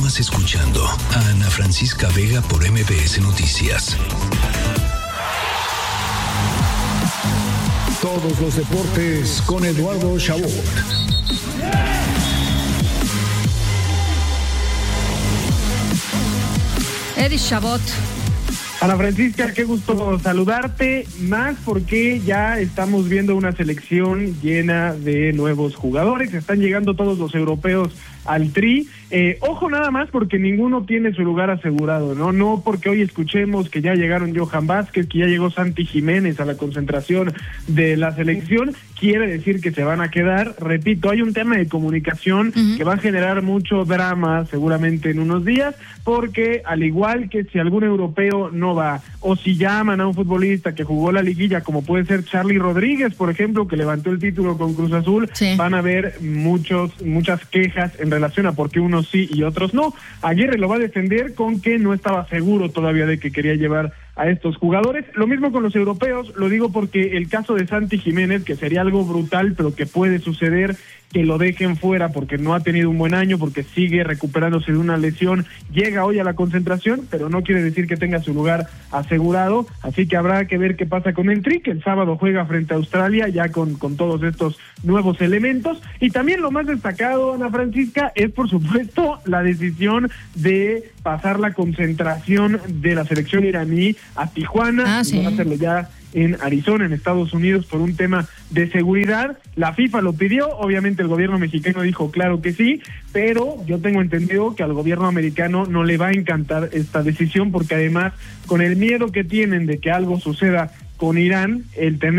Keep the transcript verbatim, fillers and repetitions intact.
Continúas escuchando a Ana Francisca Vega por M B S Noticias. Todos los deportes con Eduardo Chabot. Eddie Chabot. Ana Francisca, qué gusto saludarte, más porque ya estamos viendo una selección llena de nuevos jugadores, están llegando todos los europeos al Tri, eh, ojo nada más porque ninguno tiene su lugar asegurado, ¿no? No porque hoy escuchemos que ya llegaron Johan Vázquez, que ya llegó Santi Jiménez a la concentración de la selección, quiere decir que se van a quedar. Repito, hay un tema de comunicación uh-huh. que va a generar mucho drama seguramente en unos días, porque al igual que si algún europeo no va, o si llaman a un futbolista que jugó la liguilla, como puede ser Charly Rodríguez, por ejemplo, que levantó el título con Cruz Azul, sí. van a haber muchos muchas quejas en relación a por qué unos sí y otros no. Aguirre lo va a defender con que no estaba seguro todavía de que quería llevar a estos jugadores. Lo mismo con los europeos, lo digo porque el caso de Santi Jiménez, que sería algo brutal, pero que puede suceder, que lo dejen fuera porque no ha tenido un buen año, porque sigue recuperándose de una lesión, llega hoy a la concentración, pero no quiere decir que tenga su lugar asegurado, así que habrá que ver qué pasa con el Tri, que el sábado juega frente a Australia, ya con, con todos estos nuevos elementos. Y también lo más destacado, Ana Francisca, es por supuesto la decisión de pasar la concentración de la selección iraní a Tijuana, ah, sí. van a hacerlo ya en Arizona, en Estados Unidos, por un tema de seguridad. La FIFA lo pidió, obviamente el gobierno mexicano dijo claro que sí, pero yo tengo entendido que al gobierno americano no le va a encantar esta decisión, porque además, con el miedo que tienen de que algo suceda con Irán, el tener